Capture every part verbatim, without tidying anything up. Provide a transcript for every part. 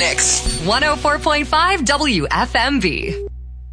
Phoenix, one oh four point five W F M V.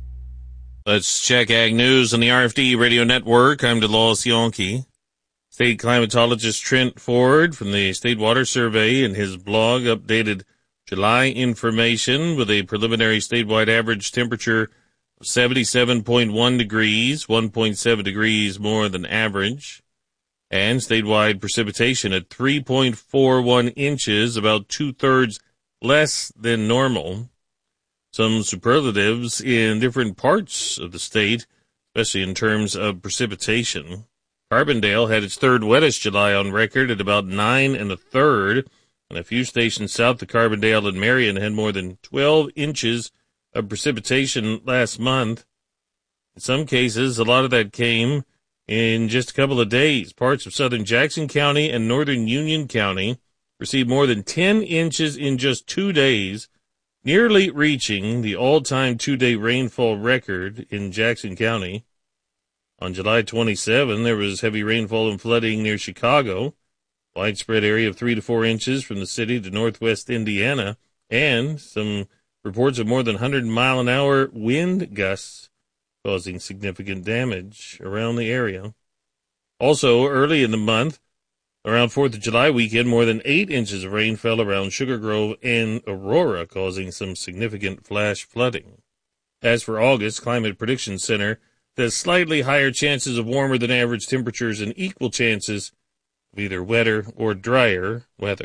Let's check Ag News on the R F D Radio Network. I'm DeLawes Yonke. State climatologist Trent Ford from the State Water Survey in his blog updated July information with a preliminary statewide average temperature of seventy-seven point one degrees, one point seven degrees more than average, and statewide precipitation at three point four one inches, about two-thirds less than normal. Some superlatives in different parts of the state, especially in terms of precipitation. Carbondale had its third wettest July on record at about nine and a third, and a few stations south of Carbondale and Marion had more than twelve inches of precipitation last month. In some cases, a lot of that came in just a couple of days. Parts of southern Jackson County and northern Union County received more than ten inches in just two days, nearly reaching the all-time two-day rainfall record in Jackson County. On July twenty-seventh, there was heavy rainfall and flooding near Chicago, widespread area of three to four inches from the city to northwest Indiana, and some reports of more than one hundred mile an hour wind gusts causing significant damage around the area. Also, early in the month, around fourth of July weekend, more than eight inches of rain fell around Sugar Grove and Aurora, causing some significant flash flooding. As for August, Climate Prediction Center says slightly higher chances of warmer than average temperatures and equal chances of either wetter or drier weather.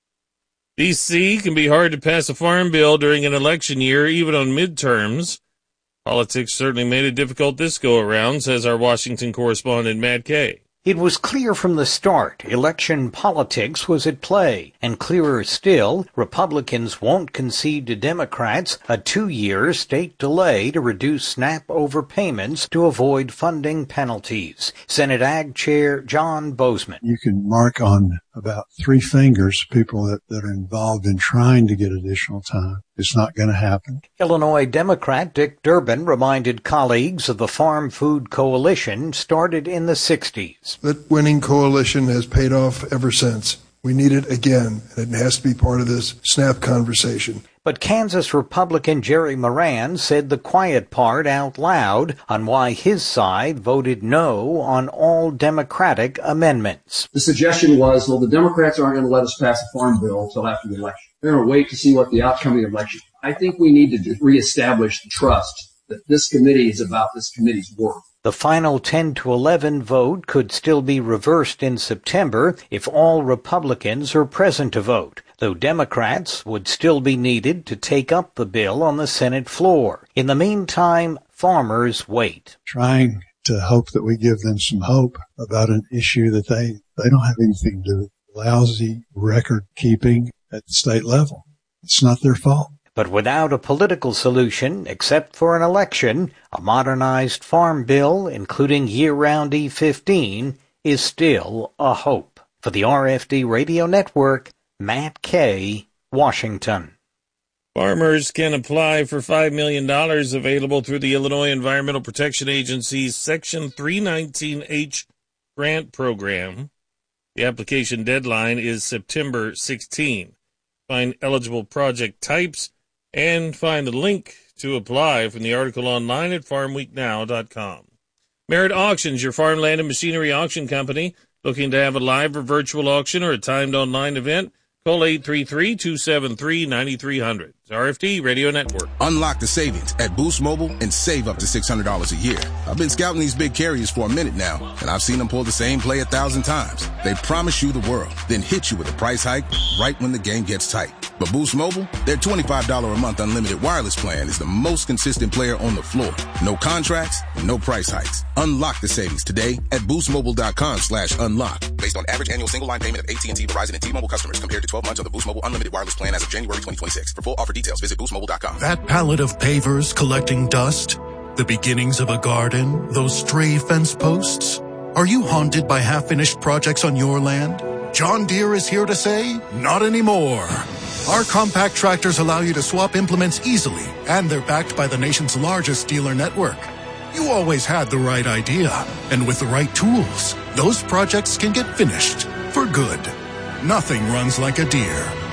D C can be hard to pass a farm bill during an election year, even on midterms. Politics certainly made it difficult this go-around, says our Washington correspondent Matt Kay. It was clear from the start election politics was at play, and clearer still, Republicans won't concede to Democrats a two-year state delay to reduce SNAP overpayments to avoid funding penalties. Senate Ag Chair John Bozeman. You can mark on about three fingers people that, that are involved in trying to get additional time. It's not going to happen. Illinois Democrat Dick Durbin reminded colleagues of the Farm Food Coalition started in the sixties. That winning coalition has paid off ever since. We need it again, and it has to be part of this SNAP conversation. But Kansas Republican Jerry Moran said the quiet part out loud on why his side voted no on all Democratic amendments. The suggestion was, well, the Democrats aren't going to let us pass a farm bill until after the election. They're going to wait to see what the outcome of the election. I think we need to reestablish the trust that this committee is about this committee's work. The final ten to eleven vote could still be reversed in September if all Republicans are present to vote, though Democrats would still be needed to take up the bill on the Senate floor. In the meantime, farmers wait. Trying to hope that we give them some hope about an issue that they, they don't have anything to do with. Lousy record keeping at the state level. It's not their fault. But without a political solution, except for an election, a modernized farm bill, including year-round E fifteen, is still a hope. For the R F D Radio Network, Matt Kay, Washington. Farmers can apply for five million dollars available through the Illinois Environmental Protection Agency's Section three nineteen H grant program. The application deadline is September sixteenth. Find eligible project types and find the link to apply from the article online at farm week now dot com. Merit Auctions, your farmland and machinery auction company. Looking to have a live or virtual auction or a timed online event? Call eight three three, two seven three, nine three zero zero. It's R F D Radio Network. Unlock the savings at Boost Mobile and save up to six hundred dollars a year. I've been scouting these big carriers for a minute now, and I've seen them pull the same play a thousand times. They promise you the world, then hit you with a price hike right when the game gets tight. But Boost Mobile, their twenty-five dollars a month unlimited wireless plan is the most consistent player on the floor. No contracts, no price hikes. Unlock the savings today at boost mobile dot com slash unlock. Based on average annual single line payment of A T and T, Verizon, and T-Mobile customers compared to twelve months of the Boost Mobile unlimited wireless plan as of January twenty twenty-six. For full offer details, visit boost mobile dot com. That pallet of pavers collecting dust, the beginnings of a garden, those stray fence posts. Are you haunted by half-finished projects on your land? John Deere is here to say, not anymore. Our compact tractors allow you to swap implements easily, and they're backed by the nation's largest dealer network. You always had the right idea, and with the right tools, those projects can get finished for good. Nothing runs like a Deere.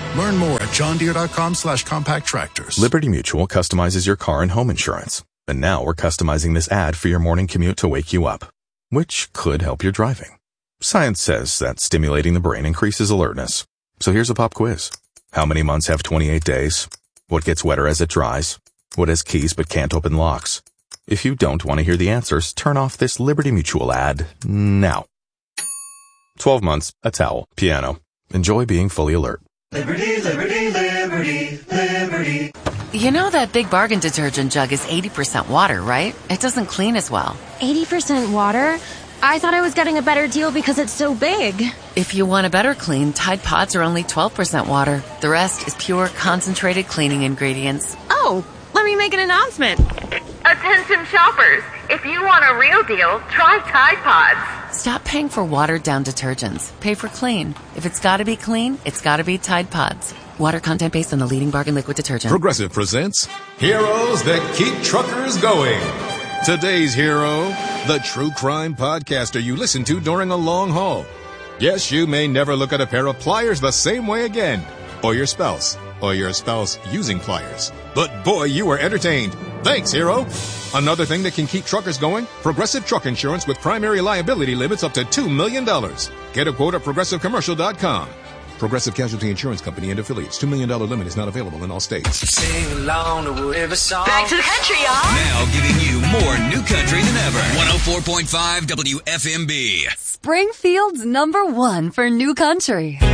Learn more at johndeere.com slash compact tractors. Liberty Mutual customizes your car and home insurance. And now we're customizing this ad for your morning commute to wake you up, which could help your driving. Science says that stimulating the brain increases alertness. So here's a pop quiz. How many months have twenty-eight days? What gets wetter as it dries? What has keys but can't open locks? If you don't want to hear the answers, turn off this Liberty Mutual ad now. twelve months, a towel, piano. Enjoy being fully alert. Liberty, liberty, liberty, liberty. You know that Big Bargain detergent jug is eighty percent water, right? It doesn't clean as well. eighty percent water? I thought I was getting a better deal because it's so big. If you want a better clean, Tide Pods are only twelve percent water. The rest is pure, concentrated cleaning ingredients. Oh, let me make an announcement. Attention shoppers, if you want a real deal, try Tide Pods. Stop paying for watered-down detergents. Pay for clean. If it's gotta be clean, it's gotta be Tide Pods. Water content based on the leading bargain liquid detergent. Progressive presents Heroes That Keep Truckers Going. Today's hero, the true crime podcaster you listen to during a long haul. Yes, you may never look at a pair of pliers the same way again. Or your spouse. Or your spouse using pliers. But boy, you were entertained. Thanks, hero. Another thing that can keep truckers going? Progressive Truck Insurance with primary liability limits up to two million dollars. Get a quote at progressive commercial dot com. Progressive Casualty Insurance Company and affiliates. two million dollars limit is not available in all states. Sing along to whatever song. Back to the country, y'all. Now giving you more new country than ever. one oh four point five W F M B. Springfield's number one for new country.